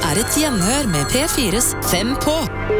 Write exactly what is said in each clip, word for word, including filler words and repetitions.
er et gjenhør med P fires Fem på.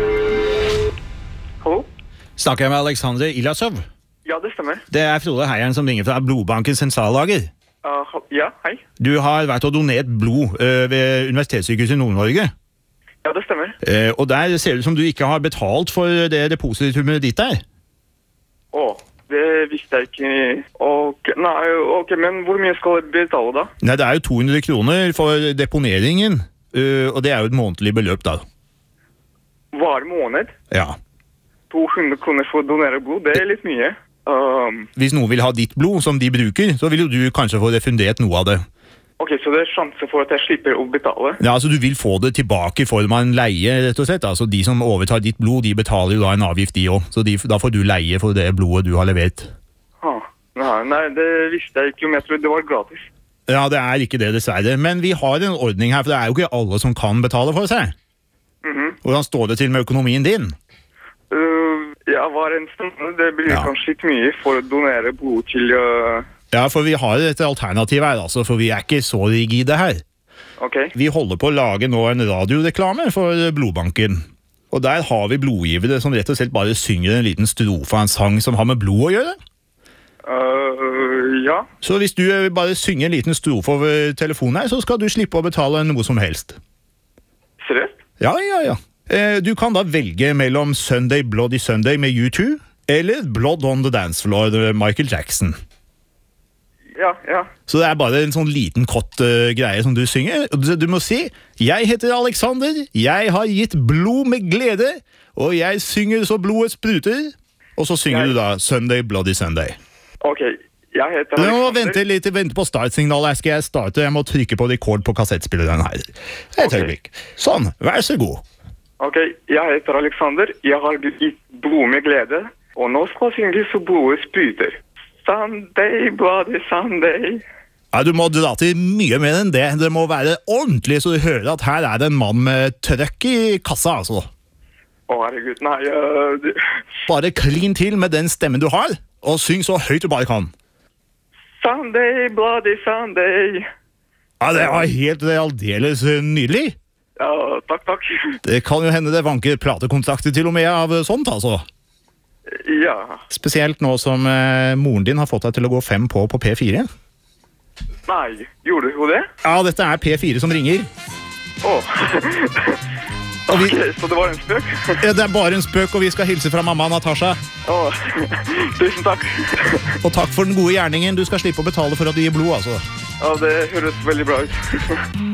Hallo? Snakker jeg med Alexander Ilasov? Ja, det stemmer. Det er Frode Heieren som ringer fra Blodbankens sentrallager. Uh, ja, hei. Du har vært og donert blod uh, ved Universitetssykehuset i Nord-Norge. Ja, det stemmer. Uh, og der ser det ut som du ikke har betalt for det depositumet ditt der. Åh, det visste jeg ikke. Ok, nei, ok, men hvor mye skal jeg betale da? Nei, det er jo to hundre kroner for deponeringen, uh, og det er jo et månedlig beløp da. Hver måned? Ja. to hundre kroner for å donere blod, det er litt mye. Um, Hvis noen vil ha ditt blod som de bruker, så vil jo du kanskje få refundert noe av det. ok, så det er sjanse for at jeg slipper å betale? Ja, altså du vil få det tilbake i form av en leie, rett og slett. Altså de som overtar ditt blod, de betaler jo da en avgift de også. Så de, da får du leie for det blodet du har levert. Ah, nei, nei, det visste jeg ikke, men jeg trodde det var gratis. Ja, det er ikke det dessverre. Men vi har en ordning her, for det er jo ikke alle som kan betale for seg. Mhm. Hvordan står det til med økonomien din? Uh, ja, var en stund. Det blir Ja. kanskje litt mye for å donere blod til... Uh, Ja, for vi har et alternativ her, altså, for vi er ikke så rigide her. ok, Vi holder på å lage nå en radioreklame for Blodbanken. Og der har vi blodgivere som rett og slett bare synger en liten strofe av en sang som har med blod å gjøre. uh, ja. Så hvis du bare synger en liten strofe over telefonen her, så skal du slippe å betale noe som helst. Seriøst? Ja, ja, ja. Eh, Du kan da velge mellom Sunday Bloody Sunday med U to eller Blood on the Dance Floor med Michael Jackson. Ja, ja. Så det er bare en sånn liten kort uh, greie som du synger. Du, du må si, jeg heter Alexander, jeg har gitt blod med glede, og jeg synger så blodet spruter. Og så synger Jeg- du da Sunday Bloody Sunday. Ok, jeg heter Nå Alexander. venter litt, venter på startsignalet. Her skal jeg starte. Jeg må trykke på rekord på kassettspilleren her. Et Ok. øyeblikk. Sånn, vær så god. Ok, jeg heter Alexander, jeg har gitt blod med glede, og nå skal jeg synge så blodet spruter. Sunday, bloody Sunday. Ja, du må dra til mye mer enn det. Det må være ordentlig, så du hører at her er det en mann med trøkk i kassa, altså. Å, herregud, nei, uh, det... Bare klin til med den stemmen du har, og syng så høyt du bare kan. Sunday, bloody Sunday. Ja, det var helt aldeles nydelig. Ja, takk, takk. Det kan jo hende det vanker platekontrakter til og med av sånt, altså. Ja, Spesielt nå som eh, moren din har fått deg til å gå fem på på P fire. nei, gjorde hun det? Ja, dette er P fire som ringer. Å, Og vi, ok, så det var en spøk? ja, det er bare en spøk, og vi skal hilse fra mamma Natasha. Å, tusen takk. Og takk for den gode gjerningen. Du skal slippe å betale for at du gir blod, altså. Ja, det høres veldig bra ut.